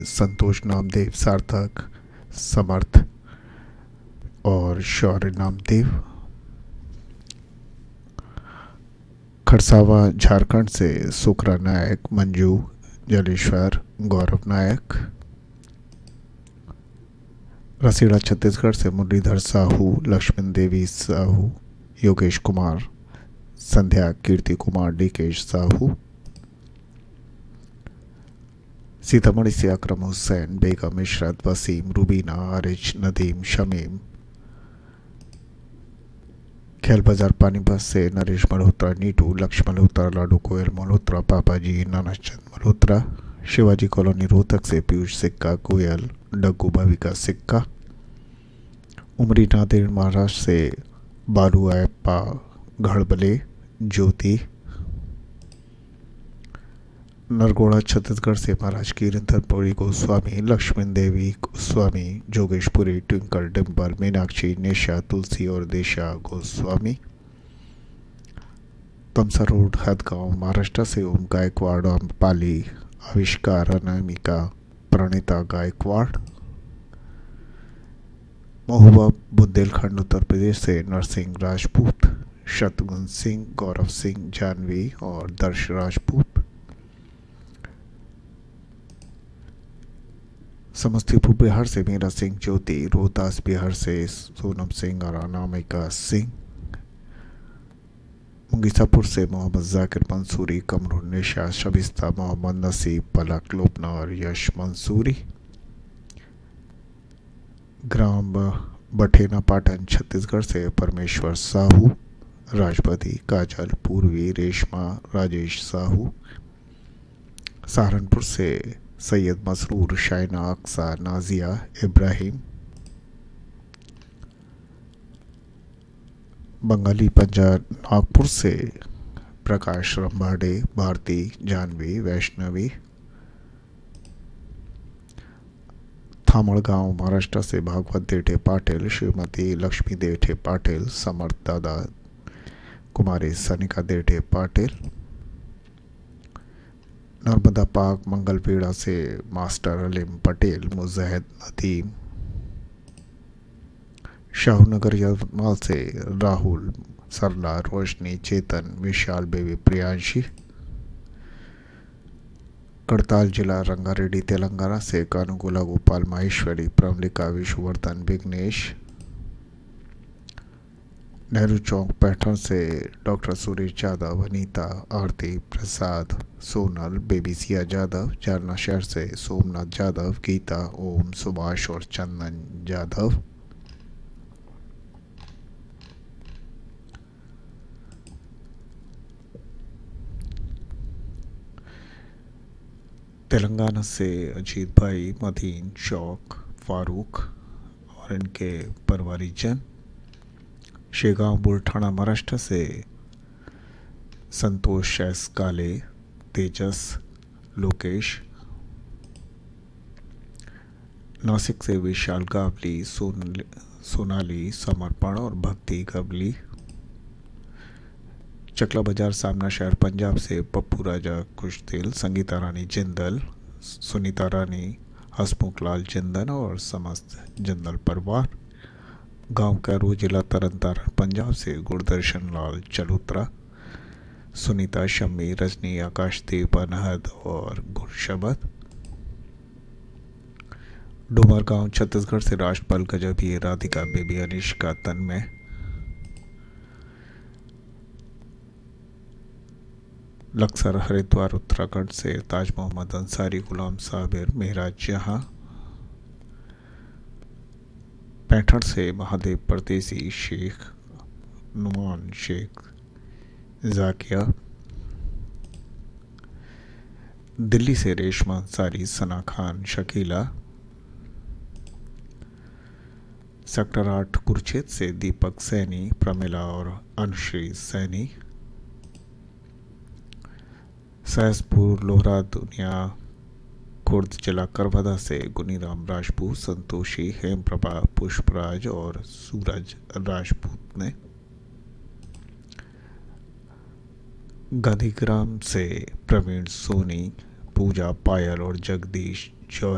संतोष नामदेव, सार्थक, समर्थ और शौर्य नामदेव। खरसावा झारखंड से सुकरा नायक, मंजू, जलेश्वर, गौरव नायक। रसीड़ा छत्तीसगढ़ से मुरलीधर साहू, लक्ष्मण देवी साहू, योगेश कुमार, संध्या, कीर्ति कुमार, डीकेश साहू। सीतामढ़ी से अकरम हुसैन, बेगम इशरत, वसीम, रुबीना, आरिज, नदीम, शमीम। खेल बाजार पानीपत से नरेश मल्होत्रा, नीटू, लक्ष्य मल्होत्रा, लाडू कोयल मल्होत्रा, पापाजी, नानाचंद मल्होत्रा। शिवाजी कॉलोनी रोहतक से पीयूष सिक्का, कोयल, डग्गू, भविका सिक्का। उमरी नादेड़ महाराष्ट्र से बालू अयप्पा, घड़बले, ज्योति। नरगोड़ा छत्तीसगढ़ से महाराज कीरंदरपुरी गोस्वामी, लक्ष्मण देवी गोस्वामी, जोगेशपुरी, ट्विंकल, डिम्पल, मीनाक्षी, निशा, तुलसी और देशा गोस्वामी। तमसा रोड, हदगांव, महाराष्ट्र से ओम गायकवाड़, पाली, आविष्कार, अनामिका, प्रणीता गायकवाड़। महुआ बुंदेलखंड उत्तर प्रदेश से नरसिंह राजपूत, शत्रुघ्न सिंह, गौरव सिंह, जानवी और दर्श राजपूत। समस्तीपुर बिहार से मीरा सिंह, ज्योति। रोहतास बिहार से सोनम सिंह और अनामिका सिंह। मुंगीसापुर से मोहम्मद जाकिर मंसूरी, कमरुन, निशा, शबिस्ता, मोहम्मद नसीब, पलक, लोपना और यश मंसूरी। ग्राम बठेना पाटन छत्तीसगढ़ से परमेश्वर साहू, राजपति, काजल, पूर्वी, रेशमा, राजेश साहू। सहारनपुर से सैयद मसरूर, शाइना, अक्सा, नाजिया, इब्राहिम। बंगाली पंजाब नागपुर से प्रकाश रंभाड़े, भारती, जानवी, वैष्णवी। थामड़गांव महाराष्ट्र से भागवत देठे पाटिल, श्रीमती लक्ष्मी देठे पाटिल, समर्थ दादा, कुमारी सनिका देठे पाटिल। नर्मदा पाक मंगलपेड़ा से मास्टर अलीम पटेल, मुजाहिद, नदीम। शाहूनगर यवतमाल से राहुल, सरला, रोशनी, चेतन, विशाल, बेबी, प्रियांशी। करताल जिला रंगारेड्डी तेलंगाना से कानुगुला गोपाल, माहेश्वरी, प्रमलिका, विष्णुवर्धन, विघ्नेश। नेहरू चौक पैठण से डॉक्टर सुरेश यादव, अनीता, आरती, प्रसाद, सोनल, बेबी सिया यादव। जालना शहर से सोमनाथ यादव, गीता, ओम, सुभाष और चंदन यादव। तेलंगाना से अजीत भाई, मदीन, चौक, फारूक और इनके परिवारीजन। शेगांव बुलढाणा महाराष्ट्र से संतोष एस काले, तेजस, लोकेश। नासिक से विशाल गावली, सोनाली, समर्पण और भक्ति गवली। चकला बाजार सामना शहर पंजाब से पप्पू राजा कुशतेल, संगीता रानी जिंदल, सुनीता रानी, हसमुख लाल जिंदन और समस्त जिंदल परिवार। गांव कैरू, जिला तरनतारन पंजाब से गुरदर्शन लाल चलूत्रा, सुनीता, शम्मी, रजनी, आकाशदीप, अनहद और गुरशबद। डोमरगांव छत्तीसगढ़ से राजपाल, गजबी, राधिका, बेबी, अनिष्का, तन्मय। लक्सर हरिद्वार उत्तराखंड से ताज मोहम्मद अंसारी, गुलाम साबिर, मेहराज जहां। पैठण से महादेव परदेसी, शेख नुमान, शेख जाकिया। दिल्ली से रेशमा अंसारी, सना खान, शकीला। सेक्टर 8 कुरुक्षेत्र से दीपक सैनी, प्रमिला और अनुश्री सैनी। सहसपुर लोहरा दुनिया खुर्द जिला करबदा से गुनीराम राजपूत, संतोषी, हेमप्रभा, पुष्पराज और सूरज राजपूत ने। गांधीग्राम से प्रवीण सोनी, पूजा, पायल और जगदीश जौहरी।